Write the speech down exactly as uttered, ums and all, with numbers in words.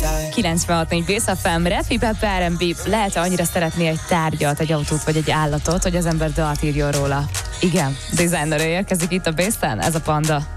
kilencvenhat négy Bész ef em, Red Hip er end bé. Lehet annyira szeretni egy tárgyat, egy autót vagy egy állatot, hogy az ember dalt írjon róla? Igen, designerő érkezik itt a Bészen, ez a Panda.